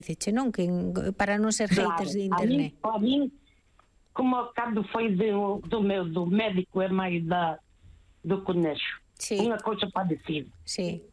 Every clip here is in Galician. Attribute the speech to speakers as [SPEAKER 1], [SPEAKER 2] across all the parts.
[SPEAKER 1] dice, non? Que para non ser haters de internet.
[SPEAKER 2] A mí, como cando foi do médico é máis do conexo. Unha cousa para decir.
[SPEAKER 1] Sí.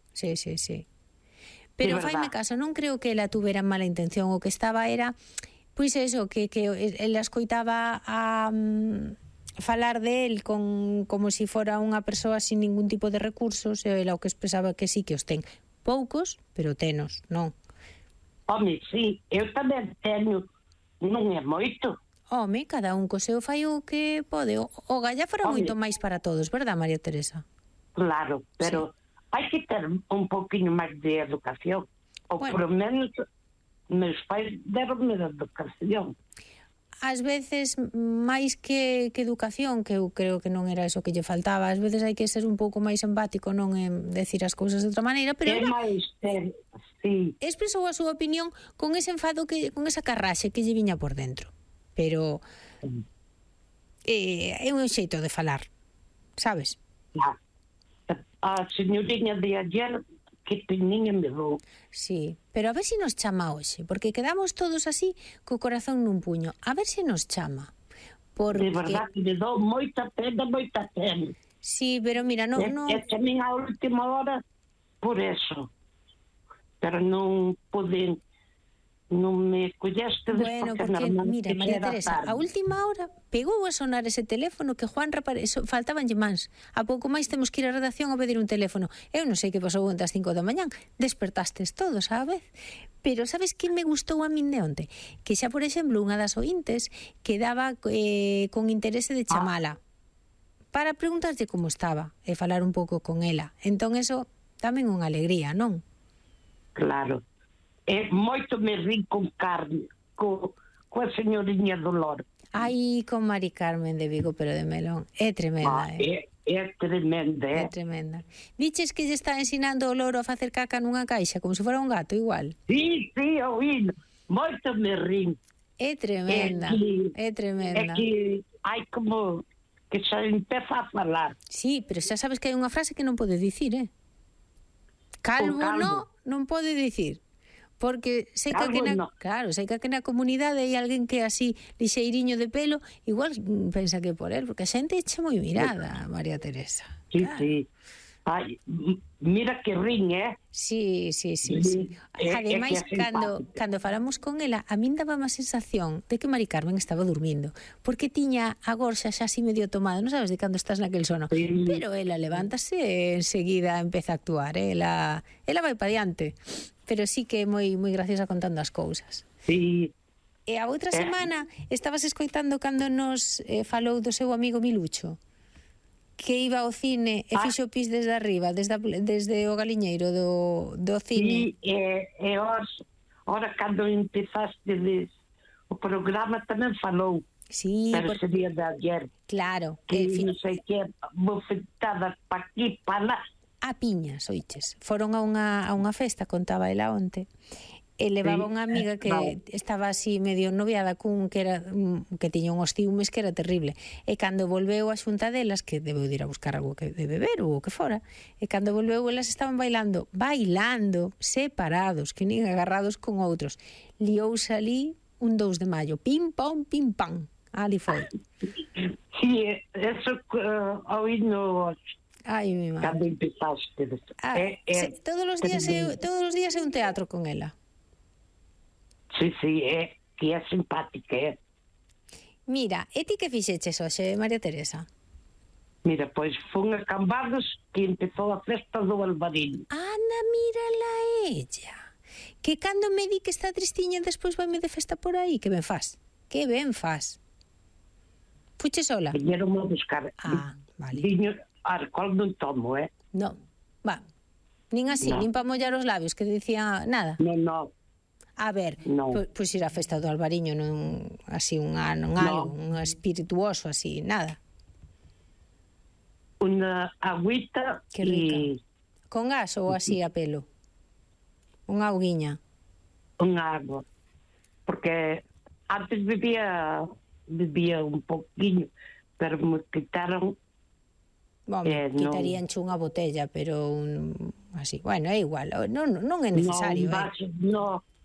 [SPEAKER 1] Pero faime caso, non creo que ela tuvera mala intención. O que estaba era, pois eso, que ela escoitaba a falar de él como si fora unha persoa sin ningún tipo de recursos, e ela o que expresaba que sí que os ten. Poucos, pero tenos, non?
[SPEAKER 2] Home, sí, eu tamén teño, non é moito.
[SPEAKER 1] Home, cada un co seu fai o que pode. O galla fora moito máis para todos, verdad, María Teresa?
[SPEAKER 2] Claro, pero hai que ter un pouquinho máis de educación. Ou por menos meus pais deronme de educación.
[SPEAKER 1] Ás veces, máis que educación, que eu creo que non era eso que lle faltaba, ás veces hai que ser un pouco máis empático, non decir as cousas de outra maneira, pero
[SPEAKER 2] é máis sí.
[SPEAKER 1] Expresou a súa opinión con ese enfado, con esa carraxe que lle viña por dentro. Pero é un xeito de falar, sabes?
[SPEAKER 2] A señoriña de ayer que teñiña me dou.
[SPEAKER 1] Sí, pero a ver se nos chama hoxe, porque quedamos todos así co corazón nun puño. A ver se nos chama.
[SPEAKER 2] De verdad que me dou moita pena.
[SPEAKER 1] Sí, pero mira, non...
[SPEAKER 2] É tamén a última hora por eso. Pero non poden... Non me colleste
[SPEAKER 1] bueno, porque mira, María Teresa, a última hora pegou a sonar ese teléfono que Juan faltabanlle mans. A pouco máis temos que ir á redacción a pedir un teléfono. Eu non sei que pasou onte ás 5 da mañán. Despertastes todos á vez. Pero sabes que me gustou a min de onte? Que xa, por exemplo, unha das ointes quedaba con interese de chamala para preguntarlle como estaba e falar un pouco con ela. Entón eso tamén unha alegría, non?
[SPEAKER 2] Claro. Moito me rin con Carmen, coa señoriña Dolor.
[SPEAKER 1] Ai, con Mari Carmen de Vigo, pero de melón. É tremenda,
[SPEAKER 2] É tremenda,
[SPEAKER 1] É tremenda. Diches que lle está ensinando o loro a facer caca nunha caixa, como se fora un gato, igual?
[SPEAKER 2] Sí, oíno. Moito me rin.
[SPEAKER 1] É tremenda, é tremenda.
[SPEAKER 2] É que hai como que xa empeza a falar.
[SPEAKER 1] Sí, pero xa sabes que hai unha frase que non pode dicir, Calvo non pode dicir. Porque sei que na comunidade hai alguén que é así lixeiriño de pelo, igual pensa que por él, porque a xente eche moi mirada, María Teresa.
[SPEAKER 2] Sí, sí. Ai, mira que rin,
[SPEAKER 1] Sí. Ademais, cando falamos con ela, a min daba má sensación de que Mari Carmen estaba dormindo, porque tiña a gorxa xa así medio tomada, non sabes de cando estás naquel sono, pero ela levántase e enseguida empeza a actuar, ela vai pa diante. Pero sí que é moi graciosa contando as cousas.
[SPEAKER 2] Sí.
[SPEAKER 1] E a outra semana estabas escoitando cando nos falou do seu amigo Milucho, que iba ao cine e fixo pis desde arriba, desde o galiñeiro do cine.
[SPEAKER 2] Sí, ora cando empezaste o programa tamén falou.
[SPEAKER 1] Sí,
[SPEAKER 2] pero sería de ayer.
[SPEAKER 1] Claro.
[SPEAKER 2] Que non sei que bofetadas pa aquí, pa lá.
[SPEAKER 1] A piñas, oiches. Foron a unha festa, contaba ela onte, e levaba unha amiga que estaba así medio noviada cun que tiña uns ciúmes que era terrible, e cando volveu a xunta delas, que debeu ir a buscar algo de beber ou o que fora, e cando volveu elas estaban bailando separados, que nin agarrados con outros. Liouse ali un 2 de maio, pim pam, ali foi.
[SPEAKER 2] Sí, eso oíno.
[SPEAKER 1] Ai, mi madre.
[SPEAKER 2] Cando empezaste.
[SPEAKER 1] Todos os días é un teatro con ela.
[SPEAKER 2] Sí, que é simpática,
[SPEAKER 1] Mira, e ti que fixeches hoxe, María Teresa?
[SPEAKER 2] Mira, pois fun a Cambados que empezou a festa do Alvarín.
[SPEAKER 1] Ana, mírala ella. Que cando me di que está tristiña despois vaime de festa por aí, que ben faz. Fuche sola?
[SPEAKER 2] Viñeron a buscar.
[SPEAKER 1] Vale.
[SPEAKER 2] Alcohol non tomo,
[SPEAKER 1] Non, nin así, nin para mollar os labios, que dicía nada.
[SPEAKER 2] Non.
[SPEAKER 1] A ver, pois ir á festa do Albariño non así un espirituoso así, nada.
[SPEAKER 2] Unha agüita.
[SPEAKER 1] Que rica. Con gas ou así a pelo? Unha auguiña.
[SPEAKER 2] Unha agua. Porque antes bebía un poquinho, pero me quitaron.
[SPEAKER 1] Quitaríanche unha botella, pero así, bueno, é igual, non é necesario.